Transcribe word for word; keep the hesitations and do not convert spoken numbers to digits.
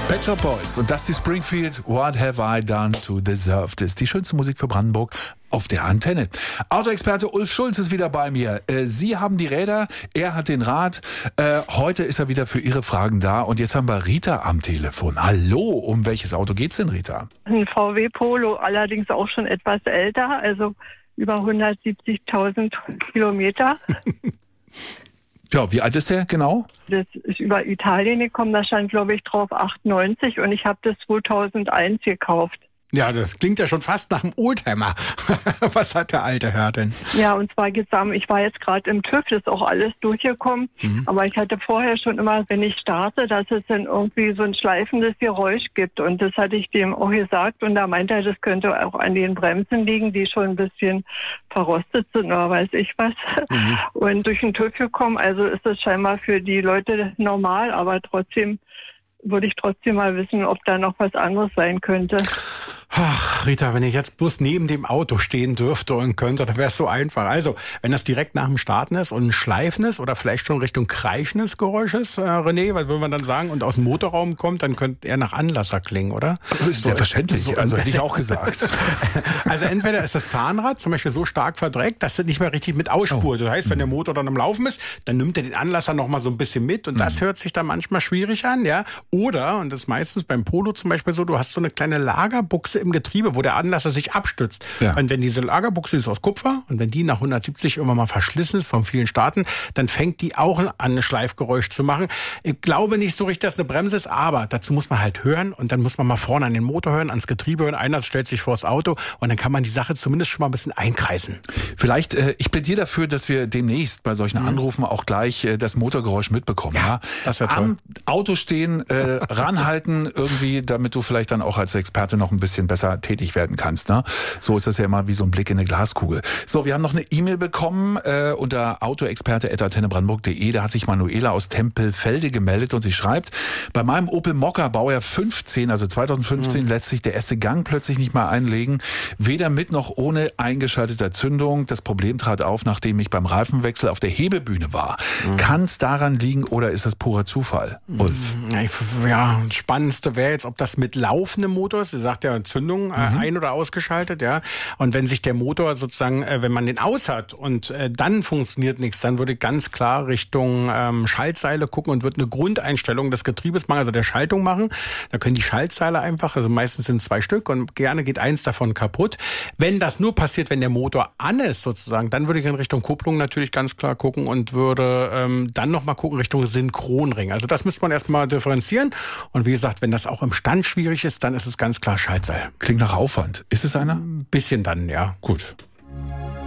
Pet Shop Boys und Dusty Springfield, What Have I Done to Deserve This? Die schönste Musik für Brandenburg auf der Antenne. Autoexperte Ulf Schulz ist wieder bei mir. Sie haben die Räder, er hat den Rad. Heute ist er wieder für Ihre Fragen da. Und jetzt haben wir Rita am Telefon. Hallo, um welches Auto geht's denn, Rita? Ein V W Polo, allerdings auch schon etwas älter, also über hundertsiebzigtausend Kilometer. Ja, wie alt ist der genau? Das ist über Italien gekommen, da stand, glaube ich, drauf achtundneunzig und ich habe das zweitausendeins gekauft. Ja, das klingt ja schon fast nach einem Oldtimer. Was hat der alte Herr denn? Ja, und zwar geht's darum, ich war jetzt gerade im TÜV, das ist auch alles durchgekommen, mhm. aber ich hatte vorher schon immer, wenn ich starte, dass es dann irgendwie so ein schleifendes Geräusch gibt und das hatte ich dem auch gesagt und da meinte er, das könnte auch an den Bremsen liegen, die schon ein bisschen verrostet sind oder weiß ich was. Mhm. Und durch den TÜV gekommen, also ist das scheinbar für die Leute normal, aber trotzdem würde ich trotzdem mal wissen, ob da noch was anderes sein könnte. Ach, Rita, wenn ich jetzt bloß neben dem Auto stehen dürfte und könnte, dann wäre es so einfach. Also, wenn das direkt nach dem Starten ist und ein schleifendes oder vielleicht schon Richtung kreischendes Geräusch ist, äh, René, was würde man dann sagen, und aus dem Motorraum kommt, dann könnte er nach Anlasser klingen, oder? Selbstverständlich, so, also hätte ich auch gesagt. Also entweder ist das Zahnrad zum Beispiel so stark verdreckt, dass es nicht mehr richtig mit ausspurt. Das heißt, wenn der Motor dann am Laufen ist, dann nimmt er den Anlasser noch mal so ein bisschen mit und mhm. das hört sich dann manchmal schwierig an, ja. Oder, und das ist meistens beim Polo zum Beispiel so, du hast so eine kleine Lagerbuchse im Getriebe, wo der Anlasser sich abstützt. Ja. Und wenn diese Lagerbuchse ist aus Kupfer und wenn die nach hundertsiebzig irgendwann mal verschlissen ist von vielen Starten, dann fängt die auch an, ein Schleifgeräusch zu machen. Ich glaube nicht so richtig, dass es eine Bremse ist, aber dazu muss man halt hören und dann muss man mal vorne an den Motor hören, ans Getriebe hören. Einer stellt sich vor das Auto und dann kann man die Sache zumindest schon mal ein bisschen einkreisen. Vielleicht, äh, ich plädiere dafür, dass wir demnächst bei solchen mhm. Anrufen auch gleich äh, das Motorgeräusch mitbekommen. Ja, ja? Das wäre toll. Am Auto stehen, äh, ranhalten irgendwie, damit du vielleicht dann auch als Experte noch ein bisschen besser tätig werden kannst. Ne? So ist das ja immer wie so ein Blick in eine Glaskugel. So, wir haben noch eine E-Mail bekommen äh, unter autoexperte at antenne brandenburg punkt de. Da hat sich Manuela aus Tempelfelde gemeldet und sie schreibt, bei meinem Opel Mokka Baujahr fünfzehn, also zweitausendfünfzehn, mhm. lässt sich der erste Gang plötzlich nicht mehr einlegen. Weder mit noch ohne eingeschalteter Zündung. Das Problem trat auf, nachdem ich beim Reifenwechsel auf der Hebebühne war. Mhm. Kann es daran liegen oder ist das purer Zufall? Ulf? Ja, das Spannendste wäre jetzt, ob das mit laufendem Motor ist. Sie sagt ja Zündung, äh, mhm. ein- oder ausgeschaltet, ja. Und wenn sich der Motor sozusagen, äh, wenn man den aus hat und äh, dann funktioniert nichts, dann würde ich ganz klar Richtung ähm, Schaltseile gucken und würde eine Grundeinstellung des Getriebes machen, also der Schaltung machen. Da können die Schaltseile einfach, also meistens sind zwei Stück und gerne geht eins davon kaputt. Wenn das nur passiert, wenn der Motor an ist sozusagen, dann würde ich in Richtung Kupplung natürlich ganz klar gucken und würde ähm, dann nochmal gucken Richtung Synchronring. Also das müsste man erstmal differenzieren. Und wie gesagt, wenn das auch im Stand schwierig ist, dann ist es ganz klar Schaltseil. Klingt nach Aufwand. Ist es einer? Ein bisschen dann, ja. Gut.